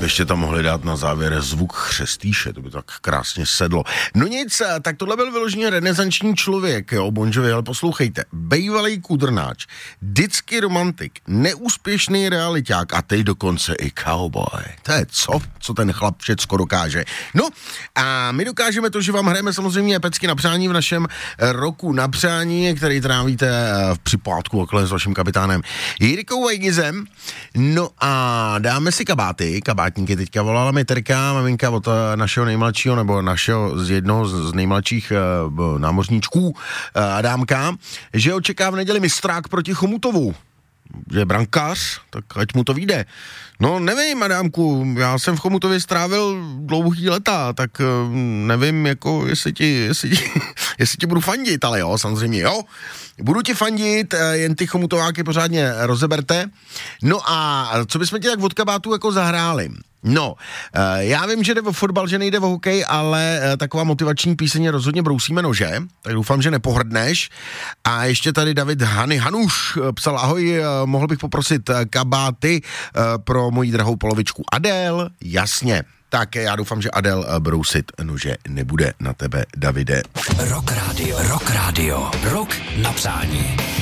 ještě tam mohli dát na závěr zvuk chřestýše, to by tak krásně sedlo. No nic, tak tohle byl vyloženě renesanční člověk, jo, Bon Jovi, ale poslouchejte, bejvalej kudrnáč, vždycky romantik, neúspěšný realiťák a teď dokonce i cowboy. To je co ten chlap všecko dokáže. No a my dokážeme to, že vám hrajeme samozřejmě pecky na přání v našem roku na přání, který trávíte v připátku okolo s vaším kapitánem Jirkou Vejgizem. No a dáme si kabátníky. Teďka volala mi Terka, maminka od našeho nejmladšího, nebo našeho z jednoho z nejmladších námořníčků Adámka, že očeká v neděli mistrák proti Chomutovu. Že je brankář, tak ať mu to vyjde. No nevím, Adámku, já jsem v Chomutově strávil dlouhý leta, tak nevím, jako jestli ti budu fandit, ale jo, samozřejmě jo. Budu ti fandit, jen ty chomutováky pořádně rozeberte. No a co bychom ti tak od kabátu jako zahráli? No, já vím, že jde o fotbal, že nejde o hokej, ale taková motivační píseň rozhodně brousíme nože, tak doufám, že nepohrdneš. A ještě tady David Hanuš psal, ahoj, mohl bych poprosit kabáty pro moji drahou polovičku Adél, jasně. Tak já doufám, že Adél brousit nože nebude na tebe, Davide. Rock Radio, rok na přání.